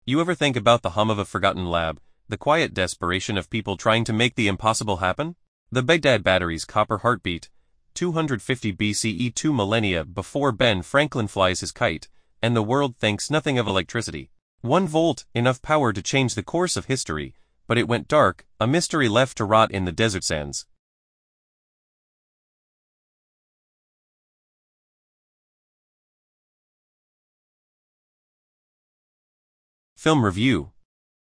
You ever think about the hum of a forgotten lab, the quiet desperation of people trying to make the impossible happen? The Baghdad Battery's copper heartbeat, 250 BCE, 2 millennia before Ben Franklin flies his kite, and the world thinks nothing of electricity. 1 volt, enough power to change the course of history, but it went dark, a mystery left to rot in the desert sands. Film Review.